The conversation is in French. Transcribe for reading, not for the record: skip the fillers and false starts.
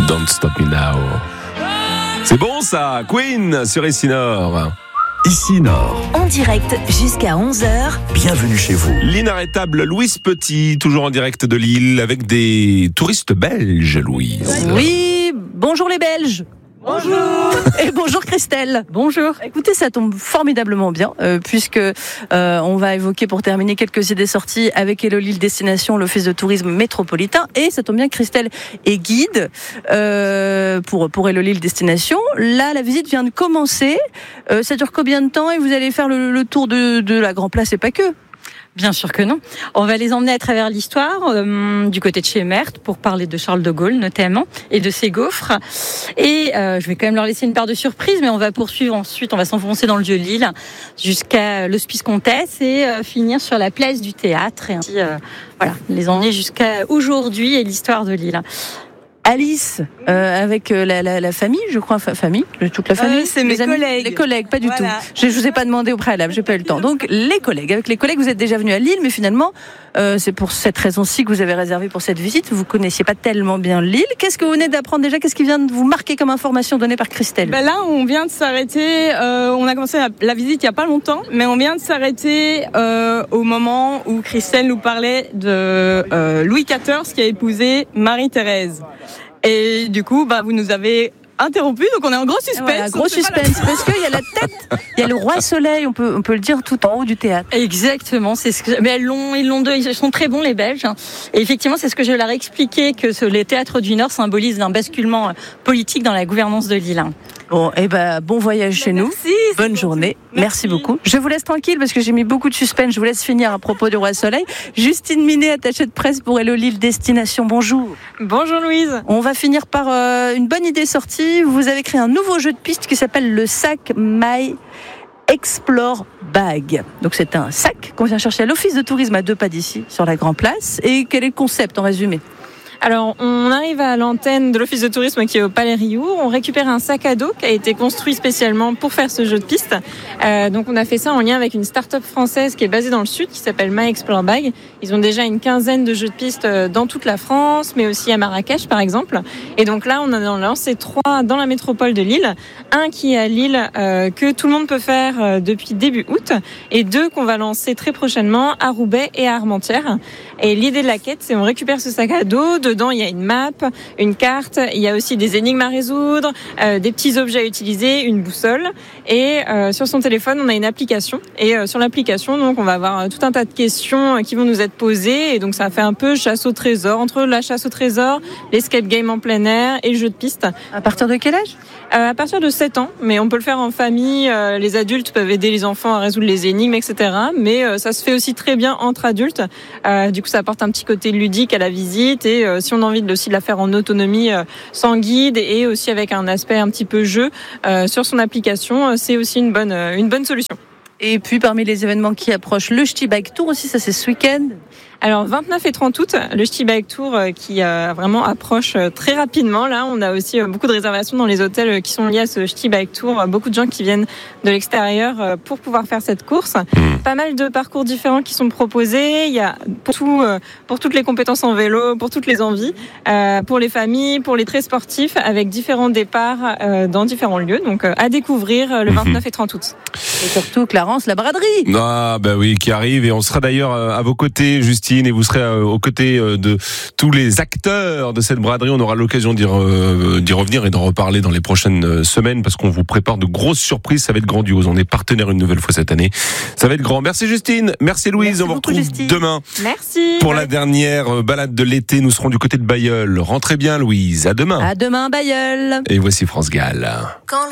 Don't Stop Me Now. C'est bon ça, Queen sur Ici Nord. Ici Nord. En direct jusqu'à 11h. Bienvenue chez vous. L'inarrêtable Louise Petit, toujours en direct de Lille, avec des touristes belges, Louise. Oui, bonjour les Belges. Bonjour. Et bonjour Christelle. Bonjour. Écoutez, ça tombe formidablement bien, puisque on va évoquer pour terminer quelques idées sorties avec Hello Lille Destination, l'Office de tourisme métropolitain. Et ça tombe bien, Christelle est guide pour Hello Lille Destination. Là, la visite vient de commencer. Ça dure combien de temps et vous allez faire le tour de la Grand Place et pas que? Bien sûr que non. On va les emmener à travers l'histoire, du côté de chez Merthe, pour parler de Charles de Gaulle notamment, et de ses gaufres. Et je vais quand même leur laisser une part de surprise, mais on va poursuivre ensuite, on va s'enfoncer dans le Vieux-Lille, jusqu'à l'Hospice Comtesse, et finir sur la place du théâtre, et ainsi, voilà, les emmener jusqu'à aujourd'hui et l'histoire de Lille. Alice, avec la famille, je crois, famille, toute la famille. C'est mes amis, collègues. Les collègues, pas du Voilà. tout. Je vous ai pas demandé au préalable, j'ai pas eu le temps. Donc les collègues, avec les collègues, vous êtes déjà venus à Lille, mais finalement, c'est pour cette raison-ci que vous avez réservé pour cette visite. Vous connaissiez pas tellement bien Lille. Qu'est-ce que vous venez d'apprendre déjà? Qu'est-ce qui vient de vous marquer comme information donnée par Christelle? Là, on vient de s'arrêter. On a commencé la visite il y a pas longtemps, mais on vient de s'arrêter au moment où Christelle nous parlait de Louis XIV qui a épousé Marie-Thérèse. Et du coup, vous nous avez interrompu, donc on est en gros suspense. Voilà, gros suspense, parce qu'il y a la tête, il y a le roi soleil, on peut le dire, tout en haut du théâtre. Exactement, c'est ce que, mais ils sont très bons les Belges. Et effectivement, c'est ce que je leur ai expliqué, que les théâtres du Nord symbolisent un basculement politique dans la gouvernance de Lille. Bon, bon voyage chez nous. Merci, bonne journée. Merci beaucoup. Je vous laisse tranquille parce que j'ai mis beaucoup de suspense. Je vous laisse finir à propos du Roi Soleil. Justine Minet, attachée de presse pour Hello Lille Destination. Bonjour. Bonjour Louise. On va finir par une bonne idée sortie. Vous avez créé un nouveau jeu de piste qui s'appelle le sac My Explore Bag. Donc c'est un sac qu'on vient chercher à l'Office de tourisme à 2 pas d'ici, sur la Grand Place. Et quel est le concept en résumé? Alors, on arrive à l'antenne de l'Office de tourisme qui est au Palais Riou. On récupère un sac à dos qui a été construit spécialement pour faire ce jeu de piste. Donc, on a fait ça en lien avec une start-up française qui est basée dans le sud, qui s'appelle My Explore Bag. Ils ont déjà une quinzaine de jeux de piste dans toute la France, mais aussi à Marrakech, par exemple. Et donc là, on en a lancé 3 dans la métropole de Lille. Un qui est à Lille, que tout le monde peut faire depuis début août. Et 2 qu'on va lancer très prochainement à Roubaix et à Armentières. Et l'idée de la quête, c'est on récupère ce sac à dos. Dedans, il y a une map, une carte, il y a aussi des énigmes à résoudre, des petits objets à utiliser, une boussole. Et sur son téléphone, on a une application. Et sur l'application, donc, on va avoir tout un tas de questions qui vont nous être posées. Et donc, ça fait un peu chasse au trésor, entre la chasse au trésor, l'escape game en plein air et le jeu de piste. À partir de quel âge? À partir de 7 ans, mais on peut le faire en famille. Les adultes peuvent aider les enfants à résoudre les énigmes, etc. Mais ça se fait aussi très bien entre adultes. Du coup, ça apporte un petit côté ludique à la visite. Et si on a envie aussi de la faire en autonomie, sans guide, et aussi avec un aspect un petit peu jeu sur son application, c'est aussi une bonne solution. Et puis, parmi les événements qui approchent, le Ch'ti Bike Tour aussi, ça c'est ce week-end. Alors 29 et 30 août, le Ch'ti Bike Tour qui vraiment approche très rapidement. Là, on a aussi beaucoup de réservations dans les hôtels qui sont liés à ce Ch'ti Bike Tour. Beaucoup de gens qui viennent de l'extérieur pour pouvoir faire cette course. Pas mal de parcours différents qui sont proposés. Il y a pour toutes les compétences en vélo, pour toutes les envies, pour les familles, pour les très sportifs, avec différents départs dans différents lieux. Donc à découvrir le 29 et 30 août. Et surtout, Clarence, la braderie. Ah, oui, qui arrive, et on sera d'ailleurs à vos côtés, Justine, et vous serez aux côtés de tous les acteurs de cette braderie. On aura l'occasion d'y revenir et d'en reparler dans les prochaines semaines, parce qu'on vous prépare de grosses surprises. Ça va être grandiose. On est partenaire une nouvelle fois cette année. Ça va être grand. Merci Justine. Merci Louise. Merci on vous beaucoup, retrouve Justine. demain. Merci. Pour la dernière balade de l'été. Nous serons du côté de Bailleul. Rentrez bien Louise. À demain. À demain, Bailleul. Et voici France Gall.